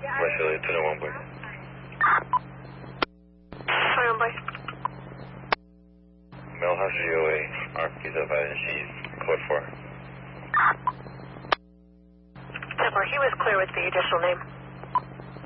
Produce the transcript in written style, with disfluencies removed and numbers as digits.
West Philly, 201 boy. 21 boy. Male house GOA, RP's up at she's code 4. 10 4, he was clear with the additional name.